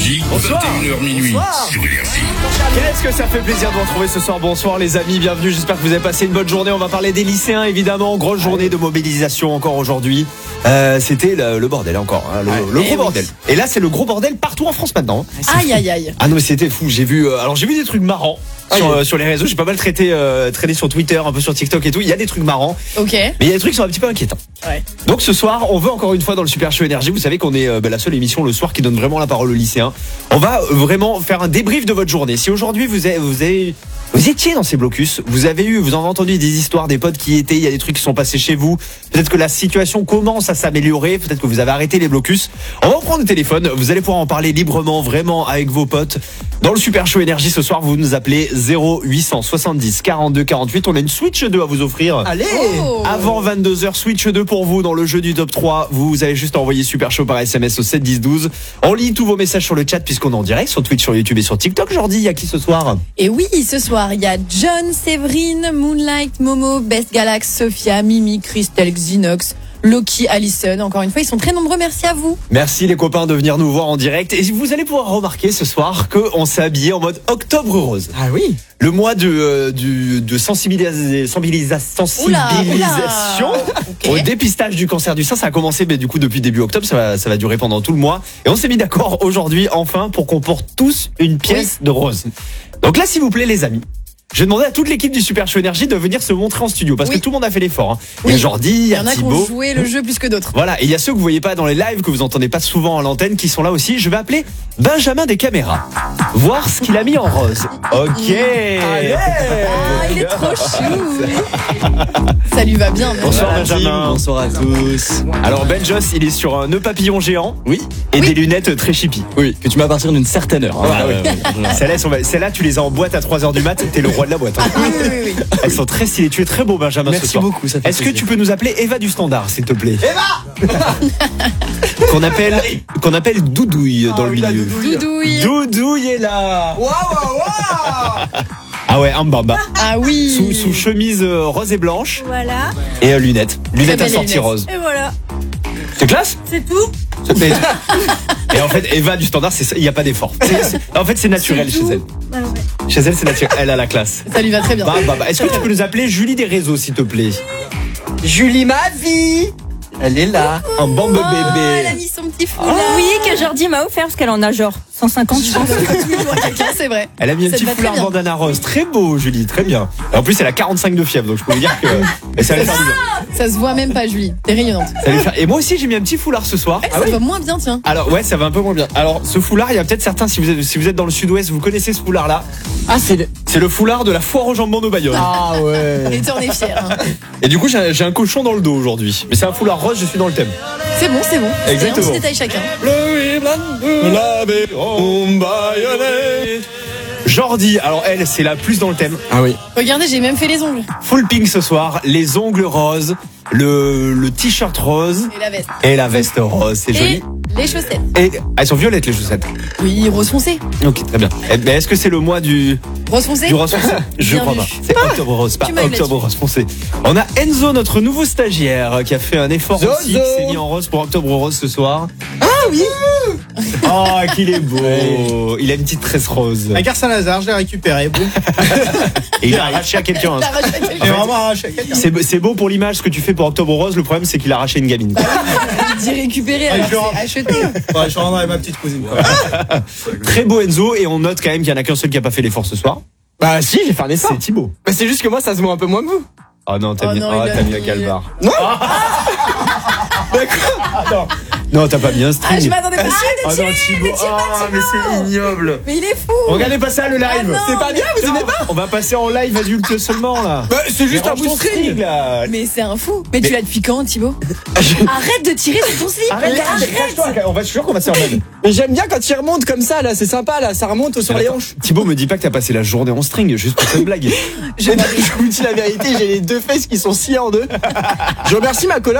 jeudi, Bonsoir. 21h minuit Bonsoir. sur Énergie. Qu'est-ce que ça fait plaisir de vous retrouver ce soir. Bonsoir les amis, bienvenue, j'espère que vous avez passé une bonne journée. On va parler des lycéens évidemment, grosse journée de mobilisation encore aujourd'hui. C'était le bordel encore, hein, le gros bordel. Et là c'est le gros bordel partout en France maintenant. Aïe aïe aïe. Ah non mais c'était fou, j'ai vu des trucs marrants sur les réseaux, j'ai pas mal traîné sur Twitter, un peu sur TikTok et tout, il y a des trucs marrants. Ok. Mais il y a des trucs qui sont un petit peu inquiétants. Ouais. Donc ce soir, on veut encore une fois dans le Super Show Énergie, vous savez qu'on est la seule émission le soir qui donne vraiment la parole aux lycéens. On va vraiment faire un débrief de votre journée. Si aujourd'hui vous étiez dans ces blocus, vous avez entendu des histoires des potes qui étaient, il y a des trucs qui sont passés chez vous, peut-être que la situation commence à s'améliorer, peut-être que vous avez arrêté les blocus. On va prendre le téléphone, vous allez pouvoir en parler librement, vraiment avec vos potes. Dans le Super Show Énergie ce soir, vous nous appelez 0870 42 48. On a une Switch 2 à vous offrir. Allez. Avant 22h, Switch 2 pour vous dans le jeu du top 3. Vous avez juste envoyé Super Show par SMS au 7 10 12. On lit tous vos messages sur le chat puisqu'on est en direct sur Twitch, sur YouTube et sur TikTok. Jordi, il y a qui ce soir? Et oui, ce soir, il y a John, Séverine, Moonlight, Momo, Best Galax, Sophia, Mimi, Christelle, Xinox, Loki, Allison. Encore une fois, ils sont très nombreux. Merci à vous. Merci les copains de venir nous voir en direct. Et vous allez pouvoir remarquer ce soir qu'on s'est habillé en mode Octobre Rose. Ah oui. Le mois de sensibilisation Ok. au dépistage du cancer du sein. Ça a commencé du coup depuis début octobre. Ça va durer pendant tout le mois. Et on s'est mis d'accord aujourd'hui enfin pour qu'on porte tous une pièce de rose. Donc là, s'il vous plaît les amis, je vais demander à toute l'équipe du Super Show Énergie de venir se montrer en studio parce que tout le monde a fait l'effort. Hein. Il y a Jordi, il y a en a qui Thibaut. ont joué le jeu plus que d'autres. Voilà, et il y a ceux que vous voyez pas dans les lives, que vous entendez pas souvent à l'antenne, qui sont là aussi. Je vais appeler Benjamin des caméras. Voir ce qu'il a mis en rose. Ok. Ah, il est trop chou. Ça lui va bien. Bonsoir Benjamin. Bonsoir à tous. Alors Benjos, il est sur un nœud papillon géant. Oui. Et des lunettes très chippy. Oui, que tu mets à partir d'une certaine heure. Celle-là, tu les as en boîte à 3h du mat, t'es le roi de la boîte. Hein. Oui. Elles sont très stylées. Tu es très beau Benjamin ce Merci soir. beaucoup, ça fait Est-ce que plaisir. tu peux nous appeler Eva du Standard, s'il te plaît? Eva qu'on appelle Doudouille dans le milieu. Doudouille. Doudouille est là. Waouh. Ah ouais, un bamba. Ah oui. Sous chemise rose et blanche Voilà, et lunettes. Lunettes belle assorties lunettes. rose. et voilà, C'est classe. c'est tout. Et en fait, Eva du Standard, il n'y a pas d'effort. En fait, c'est naturel chez elle. Ah ouais. Chez elle, c'est naturel. Elle a la classe. Ça lui va très bien. Est-ce que tu peux nous appeler Julie des réseaux, s'il te plaît? Julie, ma vie. Elle est là. Un bambe Oh, elle a bébé. mis son petit foulard. Oui, que Jordi m'a offert parce qu'elle en a genre 150, je pense. C'est vrai. Elle a mis un Ça petit te va très foulard bien. bandana rose. Très beau, Julie. Très bien. Et en plus, elle a 45 de fièvre, donc je peux vous dire que et ça va lui faire du bien. Ça se voit même pas, Julie. T'es rayonnante. Ça va lui faire- Et moi aussi, j'ai mis un petit foulard ce soir. Ça va moins bien, tiens. Alors ouais, ça va un peu moins bien. Alors ce foulard, il y a peut-être certains, si vous êtes dans le sud-ouest, vous connaissez ce foulard-là. Ah, C'est le foulard de la foire aux jambons de Bayonne. Ah ouais. Et tu en es fier. Hein. Et du coup, j'ai un cochon dans le dos aujourd'hui. Mais c'est un foulard rose, je suis dans le thème. C'est bon, c'est bon. Exactement. Un petit détail chacun. Jordi, alors elle, c'est la plus dans le thème. Ah oui. Regardez, j'ai même fait les ongles. Full pink ce soir, les ongles roses, le t-shirt rose Et la veste. et la veste rose. C'est joli. Et les chaussettes. Et elles sont violettes les chaussettes. Oui, rose foncé. Ok, très bien. Mais est-ce que c'est le mois du Rose foncé. rose foncé? Je Bien crois vu. pas. C'est octobre rose, pas Tu m'as eu octobre rose foncé. On a Enzo, notre nouveau stagiaire, qui a fait un effort Zozo. aussi, qui s'est mis en rose pour octobre rose ce soir. Ah oui. Oh, qu'il est beau. Il a une petite tresse rose. À Gare Saint-Lazare, je l'ai récupéré. Boum. Et il a arraché à quelqu'un. T'as arraché à quelqu'un. J'ai vraiment arraché à quelqu'un. C'est beau pour l'image ce que tu fais pour octobre rose. Le problème, c'est qu'il a arraché une gamine. Il dit récupérer, alors je le rends. c'est acheté. Ouais, je rendrai ma petite cousine. Très beau Enzo, et on note quand même qu'il y en a qu'un seul qui a pas fait l'effort ce soir. Bah si, j'ai fait un effort. C'est Thibaut. Mais c'est juste que moi, ça se voit un peu moins que vous. Oh non, t'as Oh mis, non, oh, il a t'as mis mis- un calbar. Non. Non, t'as pas mis un Ah, string. je m'attendais pas. Oh non, Thibaut. Ah, mais c'est ignoble. Mais il est fou. Regardez pas ça le live. Ah non. C'est pas bien, vous aimez pas? On va passer en live adulte seulement là. Bah, c'est juste Mais un range ton bout de string. là. Mais c'est un fou. Mais tu l'as depuis quand, Thibaut? Arrête de tirer sur ton slip. Arrête, cache-toi, on va sûr qu'on va se faire mal. Mais j'aime bien quand il remonte comme ça, là. C'est sympa, là. Ça remonte sur les hanches. Thibaut me dit pas que t'as passé la journée en string juste pour cette blague. Je vous dis la vérité, j'ai les deux fesses qui sont sciées en deux. Je remercie ma collègue.